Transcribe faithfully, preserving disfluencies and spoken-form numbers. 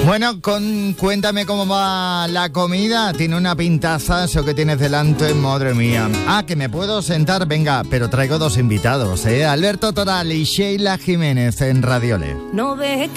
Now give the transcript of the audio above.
Bueno, con, cuéntame cómo va la comida. Tiene una pintaza eso que tienes delante, madre mía. Ah, que me puedo sentar, venga, pero traigo dos invitados, ¿eh? Alberto Toral y Sheila Jiménez en Radiole. No ves